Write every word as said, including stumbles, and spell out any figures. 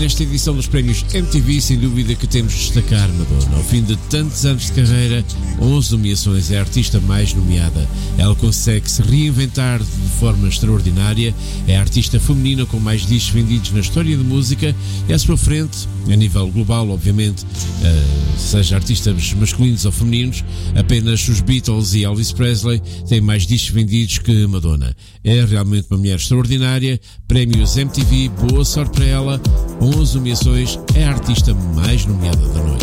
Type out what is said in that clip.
nesta edição dos prémios M T V, sem dúvida que temos de destacar Madonna. Ao fim de tantos anos de carreira, onze nomeações, é a artista mais nomeada. Ela consegue se reinventar de forma extraordinária, é a artista feminina com mais discos vendidos na história de música e à sua frente, a nível global, obviamente, uh, seja artistas masculinos ou femininos, apenas os Beatles e Elvis Presley têm mais discos vendidos que Madonna. É realmente uma mulher extraordinária. Prémios M T V, boa sorte para ela. onze nomeações, é a artista mais nomeada da noite.